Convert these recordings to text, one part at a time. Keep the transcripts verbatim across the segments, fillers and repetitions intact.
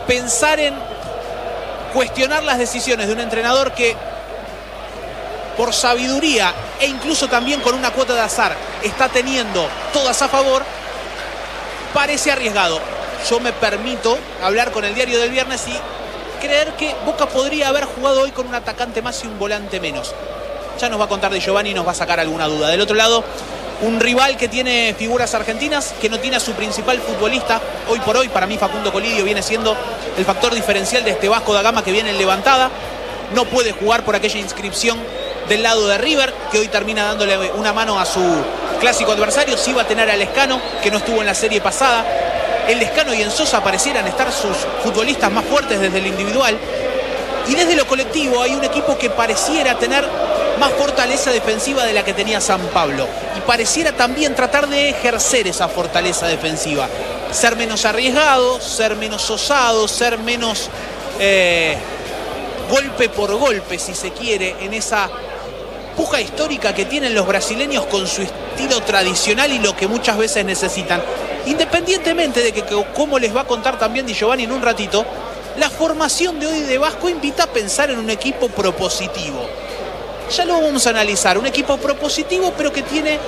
pensar en cuestionar las decisiones de un entrenador que, por sabiduría e incluso también con una cuota de azar, está teniendo todas a favor, parece arriesgado. Yo me permito hablar con el diario del viernes y creer que Boca podría haber jugado hoy con un atacante más y un volante menos. Ya nos va a contar Di Giovanni y nos va a sacar alguna duda. Del otro lado, un rival que tiene figuras argentinas, que no tiene a su principal futbolista. Hoy por hoy, para mí, Facundo Colidio viene siendo el factor diferencial de este Vasco da Gama que viene en levantada. No puede jugar por aquella inscripción del lado de River, que hoy termina dándole una mano a su clásico adversario. Sí va a tener a Lescano, que no estuvo en la serie pasada. El Lescano y en Sosa parecieran estar sus futbolistas más fuertes desde el individual. Y desde lo colectivo hay un equipo que pareciera tener más fortaleza defensiva de la que tenía San Pablo. Y pareciera también tratar de ejercer esa fortaleza defensiva. Ser menos arriesgado, ser menos osado, ser menos eh, golpe por golpe, si se quiere, en esa puja histórica que tienen los brasileños con su estilo tradicional y lo que muchas veces necesitan. Independientemente de que, que como les va a contar también Di Giovanni en un ratito, la formación de hoy de Vasco invita a pensar en un equipo propositivo. Ya lo vamos a analizar, un equipo propositivo pero que tiene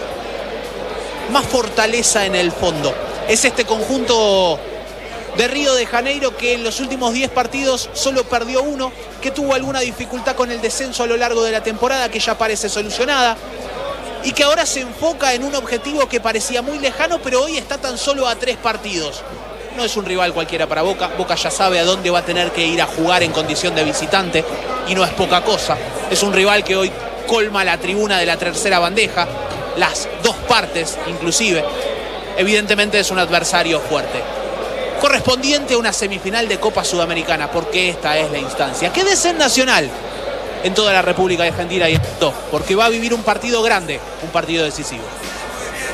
más fortaleza en el fondo. Es este conjunto de Río de Janeiro que en los últimos diez partidos solo perdió uno, que tuvo alguna dificultad con el descenso a lo largo de la temporada, que ya parece solucionada, y que ahora se enfoca en un objetivo que parecía muy lejano, pero hoy está tan solo a tres partidos. No es un rival cualquiera para Boca. Boca ya sabe a dónde va a tener que ir a jugar en condición de visitante, y no es poca cosa. Es un rival que hoy colma la tribuna de la tercera bandeja, las dos partes inclusive. Evidentemente es un adversario fuerte, correspondiente a una semifinal de Copa Sudamericana, porque esta es la instancia. Quédese en Nacional, en toda la República Argentina y en todo, porque va a vivir un partido grande, un partido decisivo.